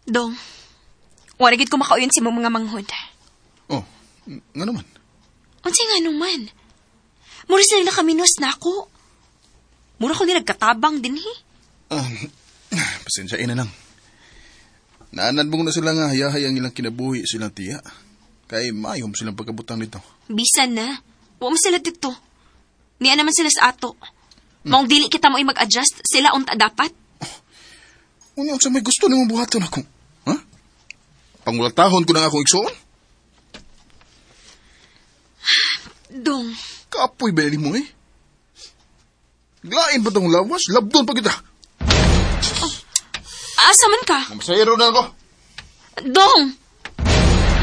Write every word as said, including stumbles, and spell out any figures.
Dong, waragid ko makauyon si mong mga manghod. Oh, nga naman. Unsay nga naman? Mura sila nakaminos na ako. Mura ko nila nagkatabang din, eh. Ah, pasensya ina lang. Naanadbong na sila nga hayahayang ilang kinabuhi silang tiya. Kay mayom silang pagkabutang nito. Bisan na. Huwag mo sila dito. Niya naman sila sa ato. Maong dili kita mo mag-adjust, sila unta dapat. Oh, unya sa may gusto ni mong buhaton ako. Ha? Pangulatahon ko na akong igsoon? Dong. Kapoy ba mo eh? Lain ba itong lawas? Labdon pa kita. Oh, asa man ka? Masayro na ako. Dong!